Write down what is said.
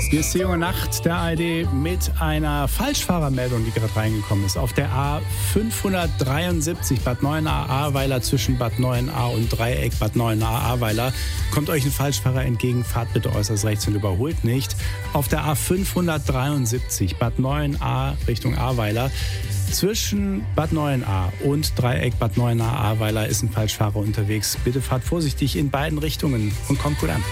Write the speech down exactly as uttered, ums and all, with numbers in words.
Hier ist die junge Nacht der A R D mit einer Falschfahrermeldung, die gerade reingekommen ist. Auf der A fünfhundertdreiundsiebzig Bad Neuenahr-Ahrweiler zwischen Bad Neuenahr und Dreieck Bad Neuenahr-Ahrweiler kommt euch ein Falschfahrer entgegen. Fahrt bitte äußerst rechts und überholt nicht. Auf der A fünfhundertdreiundsiebzig Bad Neuenahr Richtung Ahrweiler zwischen Bad Neuenahr und Dreieck Bad Neuenahr-Ahrweiler ist ein Falschfahrer unterwegs. Bitte fahrt vorsichtig in beiden Richtungen und kommt gut an.